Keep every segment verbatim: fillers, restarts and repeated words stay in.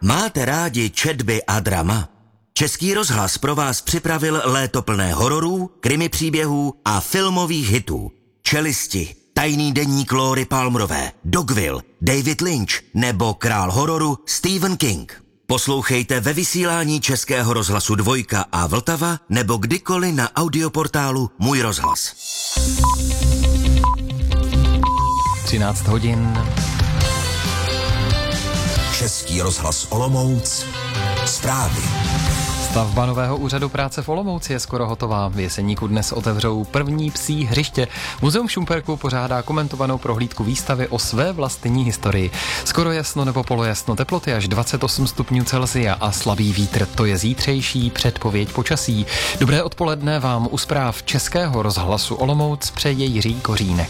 Máte rádi četby a drama? Český rozhlas pro vás připravil léto plné hororů, krimi příběhů a filmových hitů. Čelisti, Tajný deník Lóry Palmerové, Dogville, David Lynch nebo král hororu Stephen King. Poslouchejte ve vysílání Českého rozhlasu Dvojka a Vltava nebo kdykoliv na audioportálu Můj rozhlas. třináct hodin. Český rozhlas Olomouc. Zprávy. Stavba nového úřadu práce v Olomouci je skoro hotová. V Jeseníku dnes otevřou první psí hřiště. Muzeum v Šumperku pořádá komentovanou prohlídku výstavy o své vlastní historii. Skoro jasno nebo polojasno, teploty až dvacet osm stupňů Celsia a slabý vítr. To je zítřejší předpověď počasí. Dobré odpoledne vám u zpráv Českého rozhlasu Olomouc přeje Jiří Kořínek.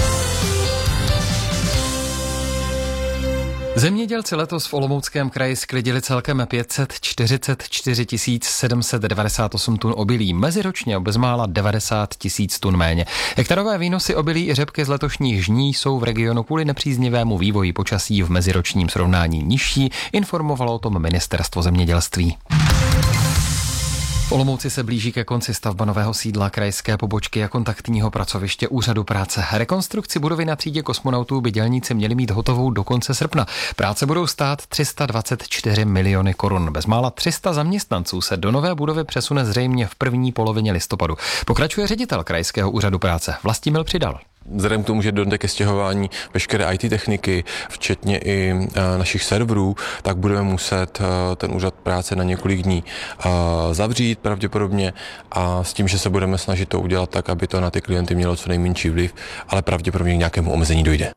Zemědělci letos v Olomouckém kraji sklidili celkem pět set čtyřicet čtyři tisíc sedm set devadesát osm tun obilí, meziročně o bezmála devadesát tisíc tun méně. Hektarové výnosy obilí i řepky z letošních žní jsou v regionu kvůli nepříznivému vývoji počasí v meziročním srovnání nižší, informovalo o tom Ministerstvo zemědělství. V Olomouci se blíží ke konci stavba nového sídla krajské pobočky a kontaktního pracoviště Úřadu práce. Rekonstrukci budovy na třídě kosmonautů by dělníci měli mít hotovou do konce srpna. Práce budou stát tři sta dvacet čtyři miliony korun. Bezmála tři sta zaměstnanců se do nové budovy přesune zřejmě v první polovině listopadu. Pokračuje ředitel krajského úřadu práce Vlastimil Přidal. Vzhledem k tomu, že dojde ke stěhování veškeré í té techniky, včetně i našich serverů, tak budeme muset ten úřad práce na několik dní zavřít pravděpodobně a s tím, že se budeme snažit to udělat tak, aby to na ty klienty mělo co nejmenší vliv, ale pravděpodobně k nějakému omezení dojde.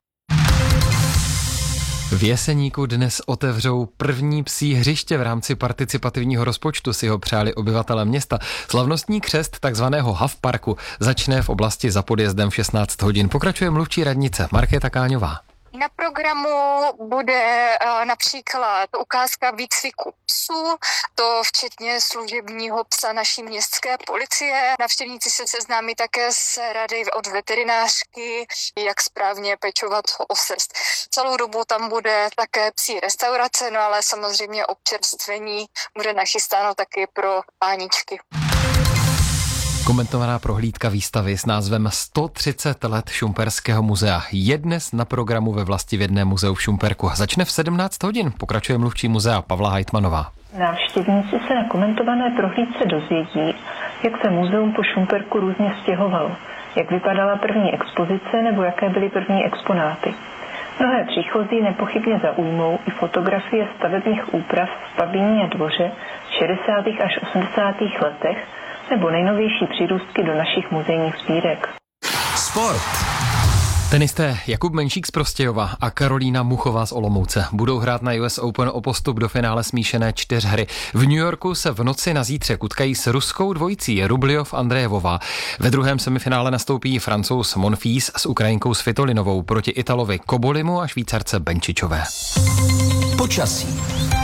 V Jeseníku dnes otevřou první psí hřiště v rámci participativního rozpočtu, si ho přáli obyvatelé města. Slavnostní křest takzvaného Hav Parku začne v oblasti za podjezdem v šestnáct hodin. Pokračuje mluvčí radnice Markéta Káňová. Na programu bude uh, například ukázka výcviku psů, to včetně služebního psa naší městské policie. Navštěvníci se seznámí také s rady od veterinářky, jak správně pečovat o srst. Celou dobu tam bude také psí restaurace, no ale samozřejmě občerstvení bude nachystáno taky pro páničky. Komentovaná prohlídka výstavy s názvem sto třicet let Šumperského muzea je dnes na programu ve Vlastivědném muzeu v Šumperku. Začne v sedmnáct hodin, pokračuje mluvčí muzea Pavla Hajtmanová. Návštěvníci se na komentované prohlídce dozvědí, jak se muzeum po Šumperku různě stěhovalo, jak vypadala první expozice nebo jaké byly první exponáty. Mnohé příchozí nepochybně zaujmou i fotografie stavebních úprav v Pabíně dvoře v šedesátých až osmdesátých letech nebo nejnovější přírůstky do našich muzejních sbírek. Sport. Tenisté Jakub Menšík z Prostějova a Karolína Muchová z Olomouce budou hrát na U S Open o postup do finále smíšené čtyřhry. V New Yorku se v noci na zítřek utkají s ruskou dvojicí Rubljov Andrejevová. Ve druhém semifinále nastoupí Francouz Monfils s Ukrajinkou Svitolinovou proti Italovi Kobolimu a Švýcarce Benčičové. Počasí.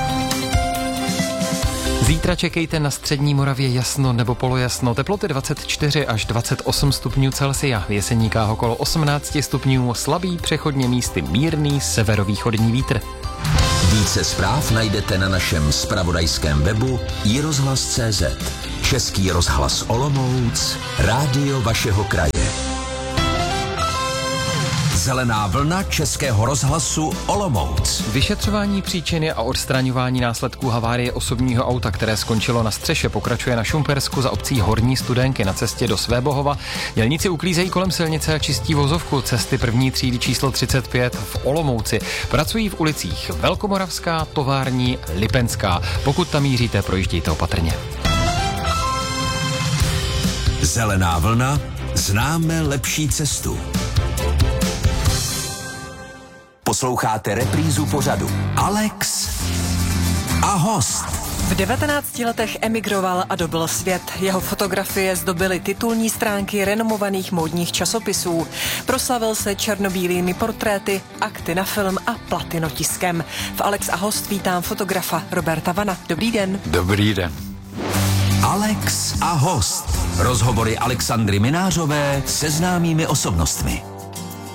Zítra čekejte na střední Moravě jasno nebo polojasno. Teploty dvacet čtyři až dvacet osm stupňů Celsia. V Jeseníkách okolo osmnáct stupňů, slabý přechodně místy mírný severovýchodní vítr. Více zpráv najdete na našem zpravodajském webu i rozhlas tečka cé zet. Český rozhlas Olomouc, rádio vašeho kraje. Zelená vlna Českého rozhlasu Olomouc. Vyšetřování příčiny a odstraňování následků havárie osobního auta, které skončilo na střeše, pokračuje na Šumpersku za obcí Horní Studenky na cestě do Svébohova. Dělníci uklízejí kolem silnice a čistí vozovku cesty první třídy číslo třicet pět v Olomouci. Pracují v ulicích Velkomoravská, Tovární, Lipenská. Pokud tam míříte, projíždějte opatrně. Zelená vlna, známe lepší cestu. Posloucháte reprízu pořadu Alex a host. V devatenácti letech emigroval a dobyl svět. Jeho fotografie zdobily titulní stránky renomovaných módních časopisů. Proslavil se černobílými portréty, akty na film a platinotiskem. V Alex a host vítám fotografa Roberta Vana. Dobrý den. Dobrý den. Alex a host. Rozhovory Alexandry Minářové se známými osobnostmi.